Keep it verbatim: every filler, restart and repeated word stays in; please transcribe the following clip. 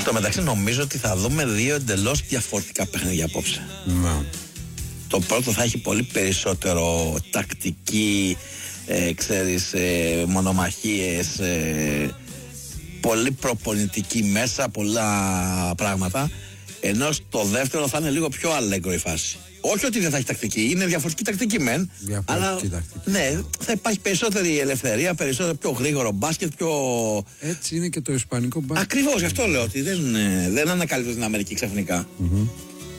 Στο μεταξύ νομίζω ότι θα δούμε δύο εντελώς διαφορετικά παιχνίδια απόψε. Ναι. Το πρώτο θα έχει πολύ περισσότερο τακτική, ε, ξέρεις, ε, μονομαχίες, ε, πολύ προπονητική μέσα, πολλά πράγματα. Ενώ στο δεύτερο θα είναι λίγο πιο αλέγκρο η φάση. Όχι ότι δεν θα έχει τακτική, είναι διαφορετική τακτική μεν. Διαφορετική αλλά τακτική. ναι, θα υπάρχει περισσότερη ελευθερία, περισσότερο πιο γρήγορο μπάσκετ, πιο. Έτσι είναι και το ισπανικό μπάσκετ. Ακριβώς, γι' αυτό λέω ότι δεν, δεν ανακαλύπτω την Αμερική ξαφνικά. Mm-hmm.